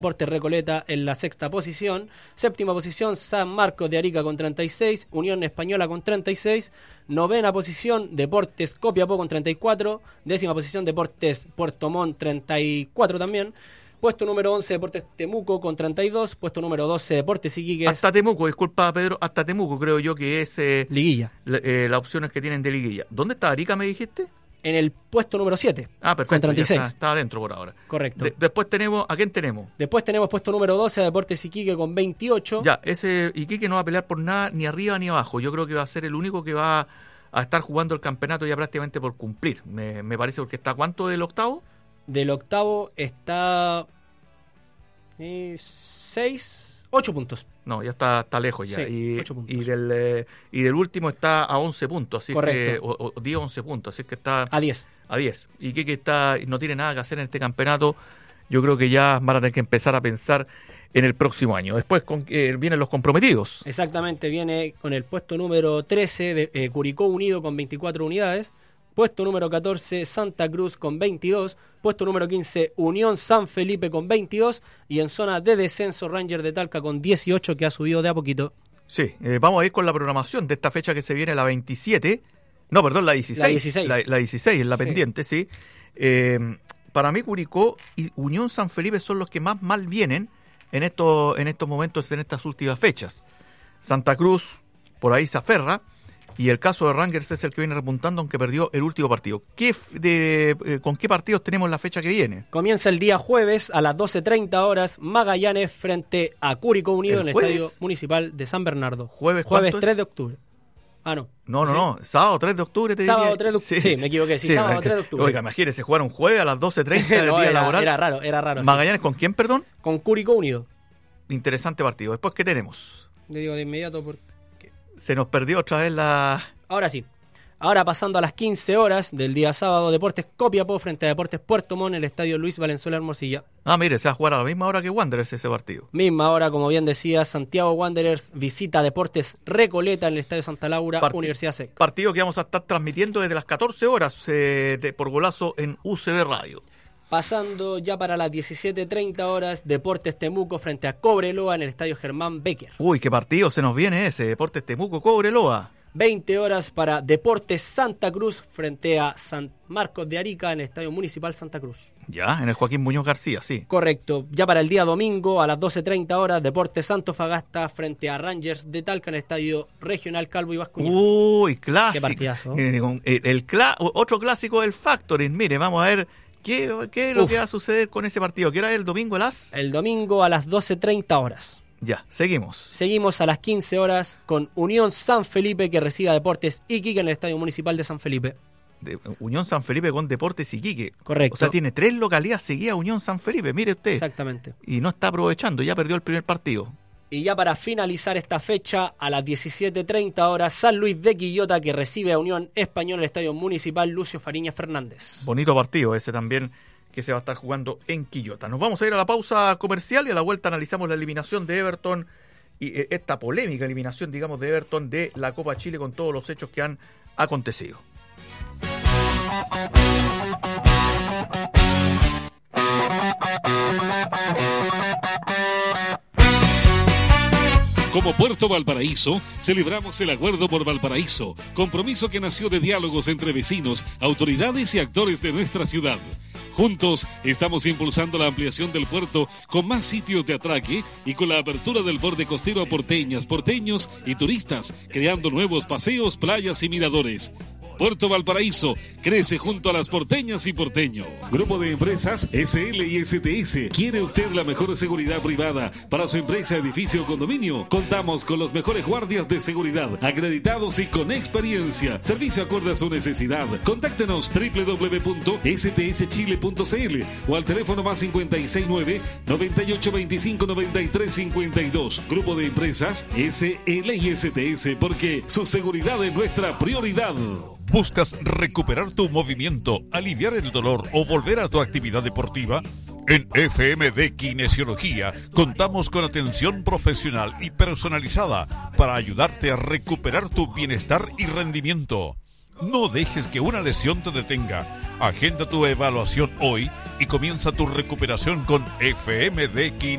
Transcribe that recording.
Deportes Recoleta en la sexta posición. Séptima posición, San Marcos de Arica con 36, Unión Española con 36. Novena posición, Deportes Copiapó con 34. Décima posición, Deportes Puerto Montt 34 también. Puesto número 11, Deportes Temuco con 32. Puesto número 12, Deportes Iquique. Hasta Temuco, disculpa Pedro, hasta Temuco creo yo que es... liguilla. Las opciones que tienen de liguilla. ¿Dónde está Arica, me dijiste? En el puesto número 7. Ah, perfecto. Con 36. Está adentro por ahora. Correcto. Después tenemos... ¿A quién tenemos? Después tenemos puesto número 12 a Deportes Iquique con 28. Ya, ese Iquique no va a pelear por nada ni arriba ni abajo. Yo creo que va a ser el único que va a estar jugando el campeonato ya prácticamente por cumplir. Me parece, porque está ¿cuánto del octavo? Del octavo está 8 puntos. No, ya está lejos ya. Sí, 8 puntos. Y del último está a 11 puntos. Así correcto. que, o 10, 11 puntos. Así que está a 10. A 10. Y que no tiene nada que hacer en este campeonato. Yo creo que ya van a tener que empezar a pensar en el próximo año. Después vienen los comprometidos. Exactamente, viene con el puesto número 13 de Curicó Unido con 24 unidades. Puesto número 14, Santa Cruz con 22. Puesto número 15, Unión San Felipe con 22. Y en zona de descenso, Ranger de Talca con 18, que ha subido de a poquito. Sí, vamos a ir con la programación de esta fecha que se viene, la 27. No, perdón, la 16. La 16 es la pendiente, sí. Para mí, Curicó y Unión San Felipe son los que más mal vienen en estos momentos, en estas últimas fechas. Santa Cruz, por ahí se aferra. Y el caso de Rangers es el que viene repuntando, aunque perdió el último partido. ¿Con qué partidos tenemos la fecha que viene? Comienza el día jueves a las 12:30 horas, Magallanes frente a Curicó Unido en el Estadio Municipal de San Bernardo. Jueves 3 de octubre. Ah, no. No, sábado 3 de octubre. Sábado 3 de octubre, sí, me equivoqué, sábado 3 de octubre. Oiga, imagínese, jugar un jueves a las 12:30 del día laboral. Era raro. ¿Magallanes sí. con quién, perdón? Con Curicó Unido. Interesante partido. Después, ¿qué tenemos? Le digo de inmediato porque... Se nos perdió otra vez la... Ahora sí. Ahora pasando a las 15 horas del día sábado, Deportes Copiapó frente a Deportes Puerto Montt en el Estadio Luis Valenzuela Hermosilla. Ah, mire, se va a jugar a la misma hora que Wanderers ese partido. Misma hora, como bien decía, Santiago Wanderers visita Deportes Recoleta en el Estadio Santa Laura, Universidad SEC. Partido que vamos a estar transmitiendo desde las 14 horas por Golazo en UCB Radio. Pasando ya para las 17:30 horas, Deportes Temuco frente a Cobreloa en el Estadio Germán Becker. Uy, qué partido se nos viene ese, Deportes Temuco, Cobreloa. 20 horas para Deportes Santa Cruz frente a San Marcos de Arica en el Estadio Municipal Santa Cruz. Ya, en el Joaquín Muñoz García, sí. Correcto. Ya para el día domingo a las 12:30 horas, Deportes Antofagasta frente a Rangers de Talca en el Estadio Regional Calvo y Bascuñán. Uy, clásico. Qué partidazo. Otro clásico del Factoring. Mire, vamos a ver qué es lo que va a suceder con ese partido. ¿Qué era el domingo, El domingo a las 12:30 horas. Ya, seguimos. Seguimos a las 15 horas con Unión San Felipe que recibe a Deportes Iquique en el Estadio Municipal de San Felipe. Unión San Felipe con Deportes Iquique. Correcto. O sea, tiene 3 localidades seguidas Unión San Felipe, mire usted. Exactamente. Y no está aprovechando, ya perdió el primer partido. Y ya para finalizar esta fecha, a las 17:30 horas, San Luis de Quillota que recibe a Unión Española en el Estadio Municipal Lucio Fariñas Fernández. Bonito partido ese también, que se va a estar jugando en Quillota. Nos vamos a ir a la pausa comercial y a la vuelta analizamos la eliminación de Everton y esta polémica eliminación, digamos, de Everton de la Copa Chile con todos los hechos que han acontecido. Como Puerto Valparaíso, celebramos el Acuerdo por Valparaíso, compromiso que nació de diálogos entre vecinos, autoridades y actores de nuestra ciudad. Juntos estamos impulsando la ampliación del puerto con más sitios de atraque y con la apertura del borde costero a porteñas, porteños y turistas, creando nuevos paseos, playas y miradores. Puerto Valparaíso crece junto a las porteñas y porteños. Grupo de empresas SL y STS. ¿Quiere usted la mejor seguridad privada para su empresa, edificio o condominio? Contamos con los mejores guardias de seguridad, acreditados y con experiencia. Servicio acorde a su necesidad. Contáctenos www.stschile.cl o al teléfono más 569-9825-9352. Grupo de empresas SL y STS, porque su seguridad es nuestra prioridad. ¿Buscas recuperar tu movimiento, aliviar el dolor o volver a tu actividad deportiva? En FMD Kinesiología contamos con atención profesional y personalizada para ayudarte a recuperar tu bienestar y rendimiento. No dejes que una lesión te detenga. Agenda tu evaluación hoy y comienza tu recuperación con FMD